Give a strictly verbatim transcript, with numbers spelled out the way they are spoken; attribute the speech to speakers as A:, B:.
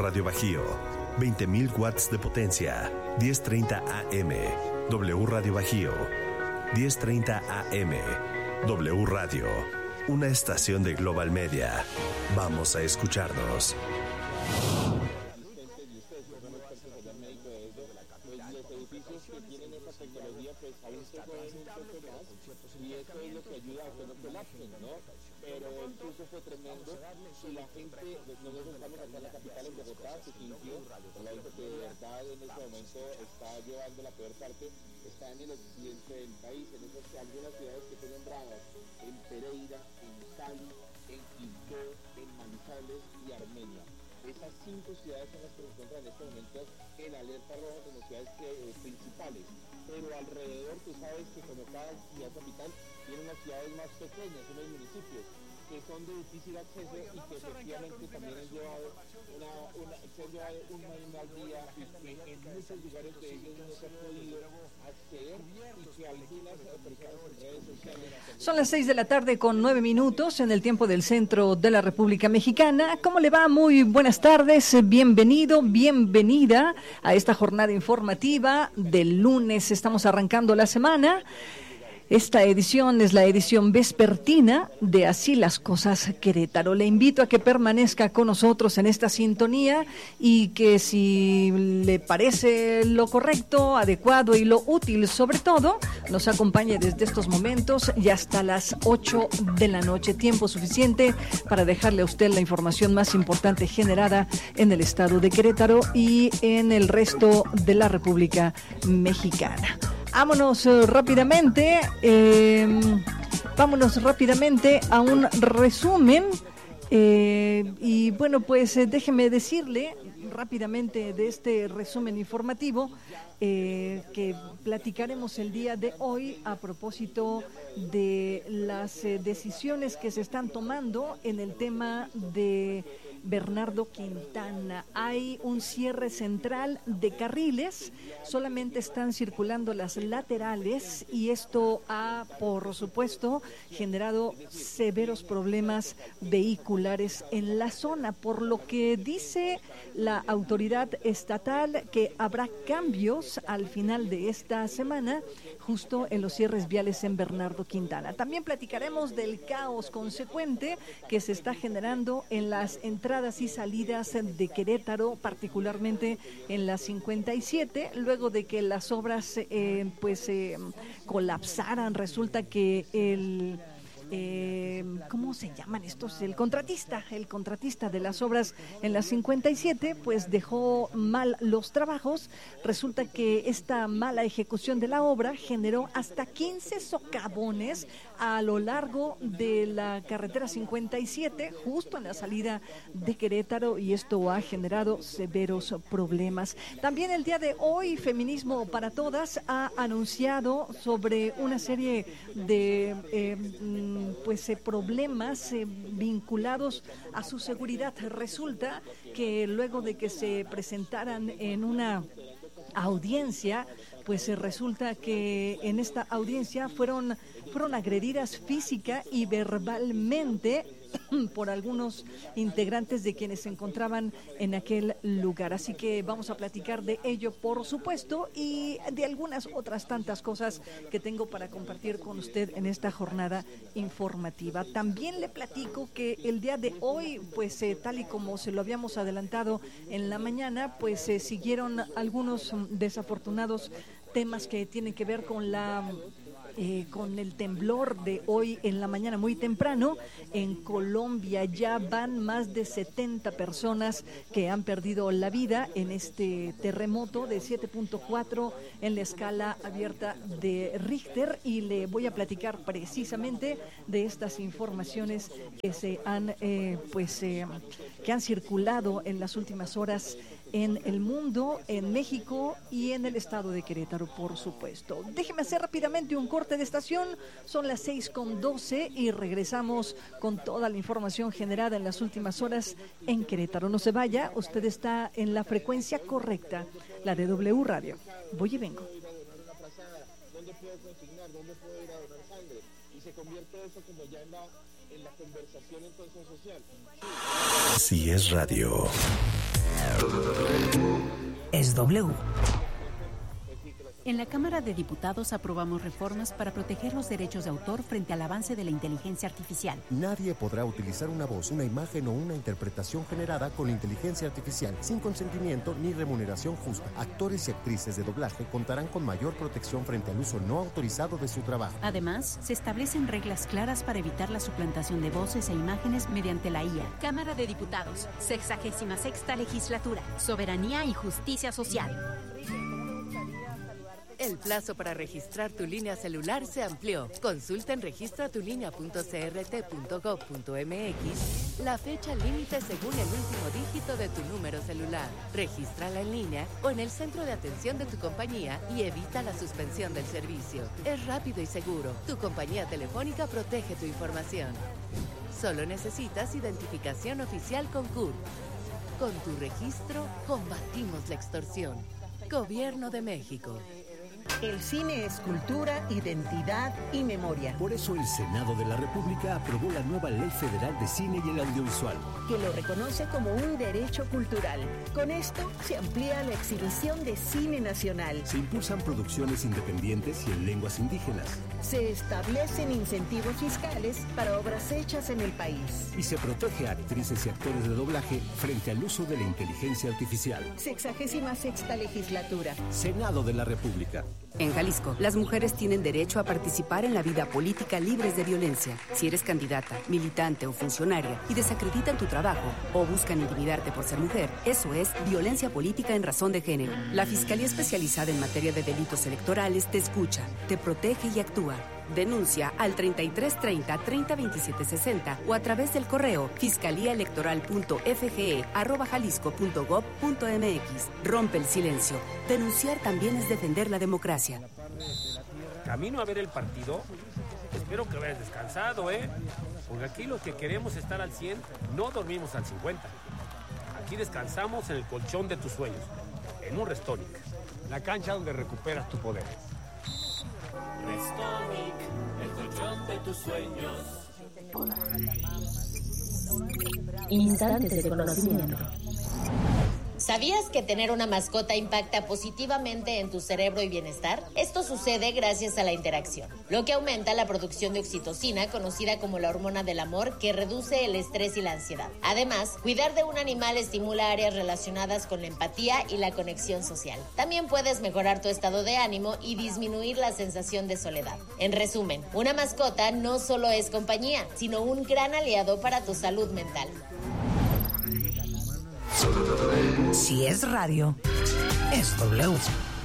A: Radio Bajío, veinte mil watts de potencia, diez treinta A M. W Radio Bajío, diez treinta A M. W Radio, una estación de Global Media. Vamos a escucharnos.
B: Y eso es lo que ayuda a que no colapsen, ¿no? Pero el susto fue tremendo y la gente, nosotros estamos acá en la capital, en Bogotá, se sintió, la gente que de verdad en este momento está llevando la peor parte, está en el occidente del país, en esas algunas ciudades que son nombradas, en Pereira, en Cali, en Quibdó, en Manizales y Armenia. Esas cinco ciudades son las que se encuentran en este momento en alerta roja como ciudades que, eh, principales. Pero alrededor, tú sabes que como cada ciudad capital tiene unas ciudades más pequeñas, unos municipios que son de difícil acceso y que efectivamente también han llevado una, una, se han llevado un mal día y que en muchos lugares de ellos no se ha podido acceder y que algunas personas en redes sociales...
C: Son las seis de la tarde con nueve minutos en el tiempo del centro de la República Mexicana. ¿Cómo le va? Muy buenas tardes, bienvenido, bienvenida a esta jornada informativa del lunes. Estamos arrancando la semana. Esta edición es la edición vespertina de Así las Cosas Querétaro. Le invito a que permanezca con nosotros en esta sintonía y que si le parece lo correcto, adecuado y lo útil sobre todo, nos acompañe desde estos momentos y hasta las ocho de la noche. Tiempo suficiente para dejarle a usted la información más importante generada en el estado de Querétaro y en el resto de la República Mexicana. Vámonos uh, rápidamente, eh, vámonos rápidamente a un resumen eh, y bueno, pues eh, déjeme decirle rápidamente de este resumen informativo eh, que platicaremos el día de hoy a propósito de las eh, decisiones que se están tomando en el tema de Bernardo Quintana. Hay un cierre central de carriles, solamente están circulando las laterales y esto ha, por supuesto, generado severos problemas vehiculares en la zona, por lo que dice la autoridad estatal que habrá cambios al final de esta semana, justo en los cierres viales en Bernardo Quintana. También platicaremos del caos consecuente que se está generando en las entradas y salidas de Querétaro, particularmente en la cincuenta y siete, luego de que las obras eh, pues eh, colapsaran. Resulta que el Eh, ¿cómo se llaman estos? El contratista, el contratista de las obras en la cincuenta y siete, pues dejó mal los trabajos. Resulta que esta mala ejecución de la obra generó hasta quince socavones a lo largo de la carretera cincuenta y siete, justo en la salida de Querétaro, y esto ha generado severos problemas. También el día de hoy, Feminismo para Todas ha anunciado sobre una serie de eh, pues eh, problemas eh, vinculados a su seguridad. Resulta que luego de que se presentaran en una audiencia, pues eh, resulta que en esta audiencia fueron fueron agredidas física y verbalmente por algunos integrantes de quienes se encontraban en aquel lugar. Así que vamos a platicar de ello, por supuesto, y de algunas otras tantas cosas que tengo para compartir con usted en esta jornada informativa. También le platico que el día de hoy, pues eh, tal y como se lo habíamos adelantado en la mañana, pues eh, siguieron algunos desafortunados temas que tienen que ver con la Eh, con el temblor de hoy en la mañana muy temprano. En Colombia ya van más de setenta personas que han perdido la vida en este terremoto de siete punto cuatro en la escala abierta de Richter, y le voy a platicar precisamente de estas informaciones que se han eh, pues eh, que han circulado en las últimas horas en el mundo, en México y en el estado de Querétaro, por supuesto. Déjeme hacer rápidamente un corte de estación. Son las seis con doce y regresamos con toda la información generada en las últimas horas en Querétaro. No se vaya, usted está en la frecuencia correcta, la de W Radio. Voy y vengo.
B: ¿Dónde puedo consignar? ¿Dónde puedo ir a donar sangre? Y se convierte eso como ya en la, en la conversación entonces social.
A: Así es radio.
D: Es W.
E: En la Cámara de Diputados aprobamos reformas para proteger los derechos de autor frente al avance de la inteligencia artificial.
F: Nadie podrá utilizar una voz, una imagen o una interpretación generada con inteligencia artificial sin consentimiento ni remuneración justa. Actores y actrices de doblaje contarán con mayor protección frente al uso no autorizado de su trabajo.
E: Además, se establecen reglas claras para evitar la suplantación de voces e imágenes mediante la I A.
G: Cámara de Diputados, sexagésima sexta legislatura, soberanía y justicia social.
H: El plazo para registrar tu línea celular se amplió. Consulta en registra tu línea punto c r t punto gov punto m x la fecha límite según el último dígito de tu número celular. Regístrala en línea o en el centro de atención de tu compañía y evita la suspensión del servicio. Es rápido y seguro. Tu compañía telefónica protege tu información. Solo necesitas identificación oficial con C U R. Con tu registro, combatimos la extorsión. Gobierno de México.
I: El cine es cultura, identidad y memoria.
J: Por eso el Senado de la República aprobó la nueva Ley Federal de Cine y el Audiovisual,
I: que lo reconoce como un derecho cultural. Con esto se amplía la exhibición de cine nacional.
J: Se impulsan producciones independientes y en lenguas indígenas.
I: Se establecen incentivos fiscales para obras hechas en el país.
J: Y se protege a actrices y actores de doblaje frente al uso de la inteligencia artificial.
I: Sexagésima sexta legislatura.
J: Senado de la República.
K: En Jalisco, las mujeres tienen derecho a participar en la vida política libres de violencia. Si eres candidata, militante o funcionaria y desacreditan tu trabajo o buscan intimidarte por ser mujer, eso es violencia política en razón de género. La Fiscalía Especializada en Materia de Delitos Electorales te escucha, te protege y actúa. Denuncia al treinta y tres treinta, treinta veintisiete sesenta o a través del correo fiscalíaelectoral punto f g e arroba jalisco punto gob punto m x. Rompe el silencio. Denunciar también es defender la democracia.
L: Camino a ver el partido. Espero que vayas descansado, ¿eh? Porque aquí los que queremos estar al cien no dormimos al cincuenta. Aquí descansamos en el colchón de tus sueños, en un Restonic, la cancha donde recuperas tu poder.
M: Restonic, el colchón de tus sueños.
N: Instantes de conocimiento.
O: ¿Sabías que tener una mascota impacta positivamente en tu cerebro y bienestar? Esto sucede gracias a la interacción, lo que aumenta la producción de oxitocina, conocida como la hormona del amor, que reduce el estrés y la ansiedad. Además, cuidar de un animal estimula áreas relacionadas con la empatía y la conexión social. También puedes mejorar tu estado de ánimo y disminuir la sensación de soledad. En resumen, una mascota no solo es compañía, sino un gran aliado para tu salud mental.
D: Si es radio, es W.